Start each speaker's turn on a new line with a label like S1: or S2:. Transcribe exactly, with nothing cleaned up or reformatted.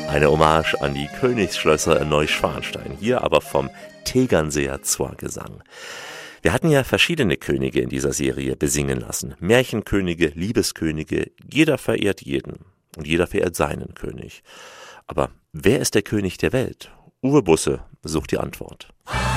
S1: Eine Hommage an die Königsschlösser in Neuschwanstein, hier aber vom Tegernseer Zwargesang. Wir hatten ja verschiedene Könige in dieser Serie besingen lassen. Märchenkönige, Liebeskönige, jeder verehrt jeden und jeder verehrt seinen König. Aber wer ist der König der Welt? Uwe Busse sucht die Antwort.